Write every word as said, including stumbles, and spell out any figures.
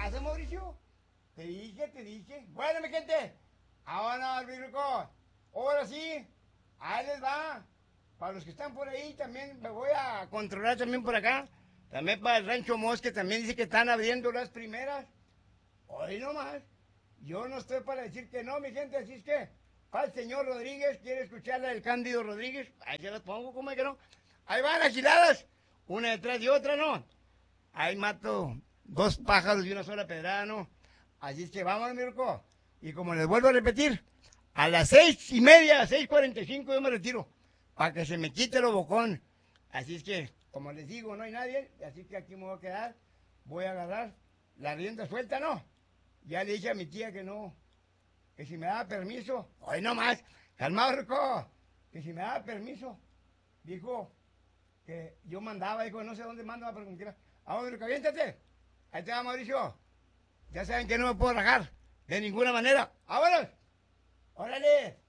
pasa, Mauricio? Te dije, te dije. Bueno, mi gente, ahora, Rico, ahora sí, ahí les va. Para los que están por ahí, también me voy a controlar también por acá. También para el Rancho Mosque, también dice que están abriendo las primeras. Hoy nomás. Yo no estoy para decir que no, mi gente, así es que, para el señor Rodríguez, quiere escuchar la del Cándido Rodríguez, ahí se las pongo, ¿cómo es que no? Ahí van las giladas, una detrás de otra, ¿no? Ahí mato dos pájaros de una sola pedrada, ¿no? Así es que vamos, Mirko. Y como les vuelvo a repetir, a las seis y media, a las seis cuarenta y cinco yo me retiro, para que se me quite lo bocón. Así es que, como les digo, no hay nadie, así que aquí me voy a quedar, voy a agarrar la rienda suelta, ¿no? Ya le dije a mi tía que no, que si me daba permiso, hoy no más, calmado, Rico, que si me daba permiso, dijo que yo mandaba, dijo, no sé dónde mando, pero como quiera. Vamos, Rico, aviéntate, ahí te va, Mauricio, ya saben que no me puedo rajar, de ninguna manera, vámonos, órale.